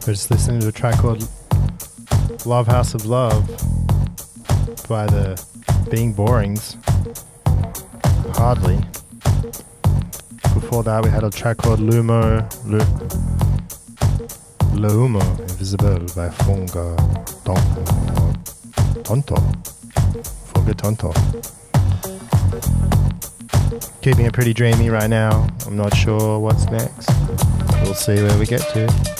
We're just listening to a track called Love House of Love by the Being Borings. Hardly. Before that we had a track called Le Humo Invisible by Funga Tonto. Funga Tonto. Keeping it pretty dreamy right now. I'm not sure what's next. We'll see where we get to.